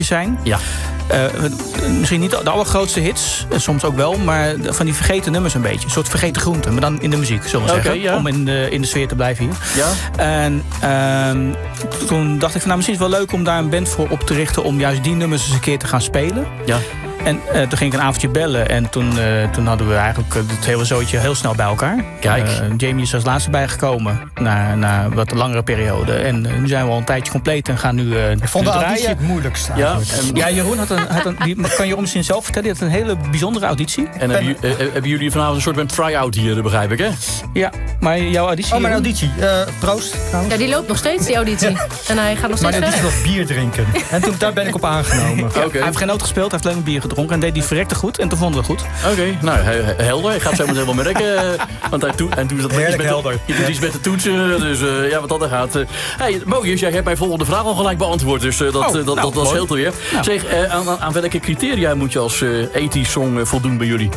zijn. Ja. Misschien niet de allergrootste hits, soms ook wel, maar van die vergeten nummers een beetje. Een soort vergeten groenten, maar dan in de muziek, zullen we zeggen. Ja. Om in de sfeer te blijven hier. Ja. En toen dacht ik van, misschien is het wel leuk om daar een band voor op te richten om juist die nummers eens een keer te gaan spelen. Ja. En toen ging ik een avondje bellen en toen hadden we eigenlijk het hele zootje heel snel bij elkaar. Kijk. Jamie is als laatste bijgekomen na wat langere periode. En nu zijn we al een tijdje compleet en gaan nu Ik vond de auditie draaien. het moeilijkste. Ja, Jeroen kan Jeroen misschien zelf vertellen. Die had een hele bijzondere auditie. En hebben jullie vanavond een soort van try-out hier, begrijp ik, hè? Ja, maar jouw auditie... Oh, mijn auditie. Proost. Ja, die loopt nog steeds, die auditie. En hij gaat nog Maar steeds die nog bier drinken. En daar ben ik op aangenomen. Ja, hij heeft geen noot gespeeld, hij heeft alleen maar bier gedronken. En deed die verrekte goed. En toen vonden we het goed. Oké, nou, helder. Ik ga het zo meteen wel merken. Want hij doet dat helder. Je doet iets met de toetsen. Dus wat dat er gaat. Hey, Mogius, jij hebt mijn volgende vraag al gelijk beantwoord. Dus dat scheelt er weer. Nou. Zeg, aan welke criteria moet je als ethisch song voldoen bij jullie?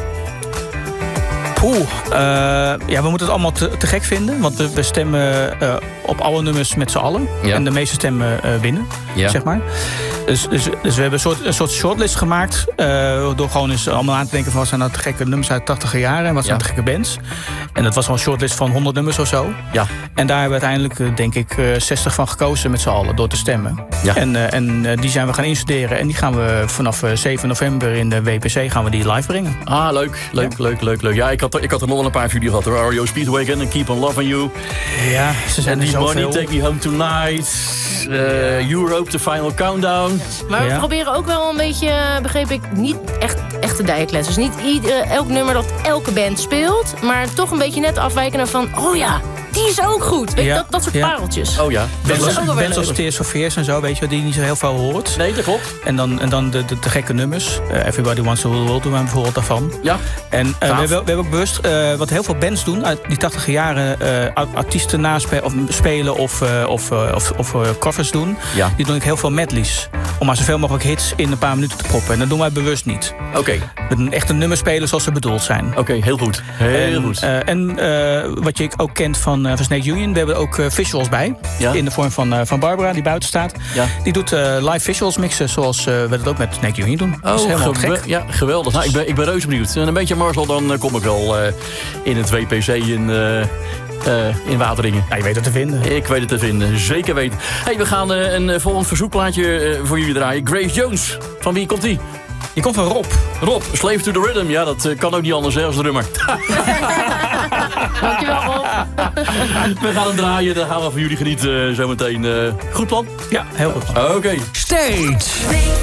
We moeten het allemaal te gek vinden. Want we stemmen op alle nummers met z'n allen. Ja. En de meeste stemmen winnen, zeg maar. Dus we hebben een soort shortlist gemaakt. Door gewoon eens allemaal aan te denken van wat zijn nou te gekke nummers uit de 80e jaren. En wat zijn de gekke bands. En dat was wel een shortlist van 100 nummers of zo. Ja. En daar hebben we uiteindelijk denk ik 60 van gekozen met z'n allen door te stemmen. Ja. En die zijn we gaan instuderen. En die gaan we vanaf 7 november in de WPC gaan we die live brengen. Ah, leuk. Ja, ik had er nog wel een paar voor jullie gehad hoor. REO Speedwagon en Keep on Loving You. Ja, ze zijn er zoveel. Money, Take Me Home Tonight. Europe, The Final Countdown. Maar we proberen ook wel een beetje, begreep ik, niet echt te dijkles. Dus niet elk nummer dat elke band speelt. Maar toch een beetje net afwijken van, oh ja, die is ook goed. Weet je, dat soort pareltjes. Oh ja. Bands als Tears for Fears en zo, weet je, die je niet zo heel veel hoort. Nee, dat klopt. En dan de gekke nummers. Everybody Wants to Rule the World doen we bijvoorbeeld daarvan. Ja. En we hebben ook bewust, wat heel veel bands doen uit die 80e jaren, artiesten spelen of covers doen. Ja. Die doen ik heel veel medleys. Om maar zoveel mogelijk hits in een paar minuten te proppen. En dat doen wij bewust niet. Oké. We doen echt een nummer spelen zoals ze bedoeld zijn. Oké, heel goed. Heel goed. En wat je ook kent van Snake Union, we hebben ook visuals bij. Ja. In de vorm van Barbara, die buiten staat. Ja. Die doet live visuals mixen zoals we dat ook met Snake Union doen. Dat is helemaal gek. Ja, geweldig. Nou, ik ben reuze benieuwd. En een beetje Marcel, dan kom ik wel in het WPC in Wateringen. Ja, je weet het te vinden. Ik weet het te vinden, zeker weten. Hey, we gaan een volgend verzoekplaatje voor jullie draaien. Grace Jones. Van wie komt die? Die komt van Rob. Rob, Slave to the Rhythm. Ja, dat kan ook niet anders hè, als drummer. Dankjewel, Rob. We gaan hem draaien. Dan gaan we van jullie genieten zometeen. Goed plan? Ja, heel goed. Oké. Stage.